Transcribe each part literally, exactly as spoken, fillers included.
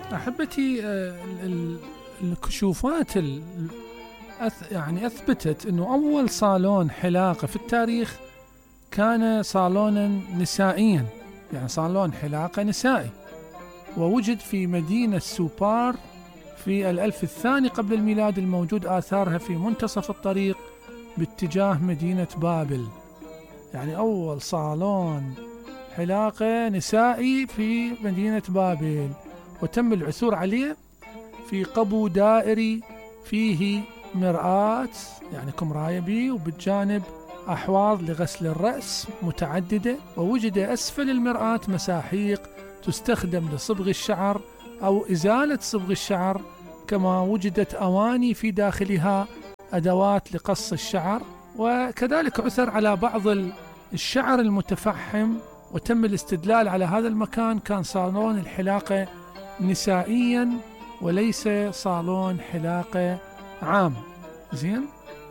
أحبتي، آه، ال- ال- الكشوفات ال- أث يعني أثبتت أنه أول صالون حلاقة في التاريخ كان صالونا نسائيا، يعني صالون حلاقة نسائي، ووجد في مدينة سوبار في الألف الثاني قبل الميلاد، الموجود آثارها في منتصف الطريق باتجاه مدينة بابل. يعني أول صالون حلاقة نسائي في مدينة بابل، وتم العثور عليه في قبو دائري فيه مرآة، يعني كمراية بي، وبالجانب أحواض لغسل الرأس متعددة، ووجد أسفل المرآة مساحيق تستخدم لصبغ الشعر أو إزالة صبغ الشعر، كما وجدت أواني في داخلها أدوات لقص الشعر، وكذلك عثر على بعض الشعر المتفحم. وتم الاستدلال على هذا المكان كان صالون الحلاقة نسائيا وليس صالون حلاقة عام. زين.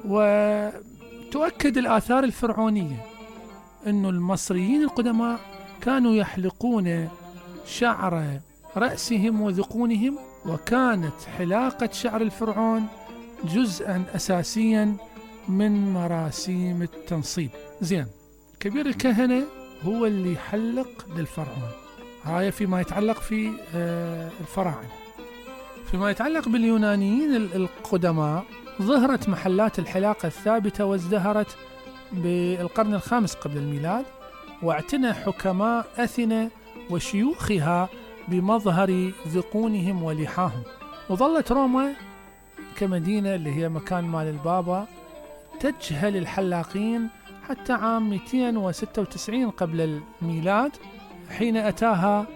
وتؤكد الآثار الفرعونية أن المصريين القدماء كانوا يحلقون شعر رأسهم وذقونهم، وكانت حلاقة شعر الفرعون جزءا أساسيا من مراسيم التنصيب. زين. كبير الكهنة هو اللي يحلق للفرعون. هاي فيما يتعلق في الفراعنة. فيما يتعلق باليونانيين القدماء، ظهرت محلات الحلاقة الثابتة وازدهرت بالقرن الخامس قبل الميلاد، واعتنى حكماء أثينا وشيوخها بمظهر ذقونهم ولحاهم. وظلت روما كمدينة اللي هي مكان مال البابا تجهل الحلاقين حتى عام مئتين وستة وتسعين قبل الميلاد، حين أتاها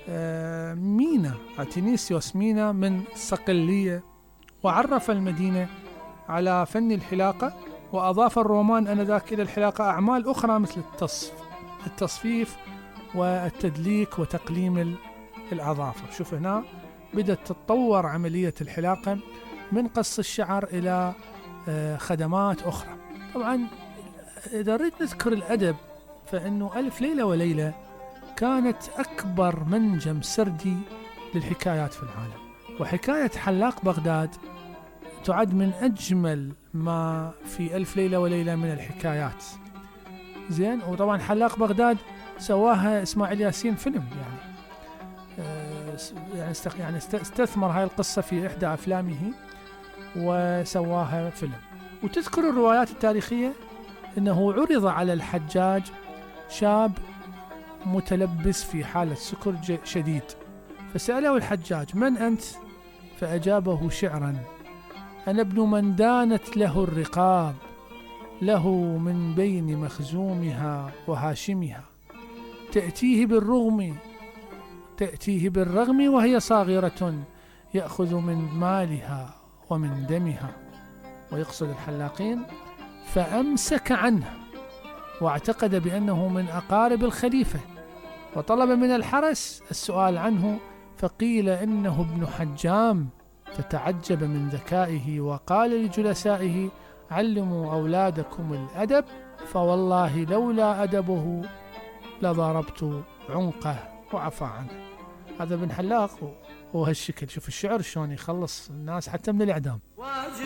مينا أتينيسيوس مينا من صقلية، وعرف المدينة على فن الحلاقة. وأضاف الرومان آنذاك إلى الحلاقة أعمال أخرى مثل التصفيف والتدليك وتقليم الأظافر. شوف هنا بدأت تتطور عملية الحلاقة من قص الشعر إلى خدمات أخرى. طبعا إذا نريد نذكر الأدب، فإنه ألف ليلة وليلة كانت أكبر منجم سردي للحكايات في العالم، وحكاية حلاق بغداد تعد من أجمل ما في ألف ليلة وليلة من الحكايات. زين. وطبعا حلاق بغداد سواها إسماعيل ياسين فيلم، يعني يعني يعني استثمر هاي القصة في إحدى أفلامه وسواها فيلم. وتذكر الروايات التاريخية أنه عرض على الحجاج شاب متلبس في حالة سكر شديد، فسأله الحجاج: من أنت؟ فأجابه شعرا: أنا ابن من دانت له الرقاب، له من بين مخزومها وهاشمها، تأتيه بالرغم تأتيه بالرغم وهي صاغرة، يأخذ من مالها ومن دمها. ويقصد الحلاقين. فأمسك عنه واعتقد بأنه من أقارب الخليفة، وطلب من الحرس السؤال عنه، فقيل إنه ابن حجام، فتعجب من ذكائه وقال لجلسائه: علموا أولادكم الأدب، فوالله لولا أدبه لضربت عنقه وعفى عنه. هذا ابن حلاق وهالشكل. شوف الشعر شلون يخلص الناس حتى من الإعدام.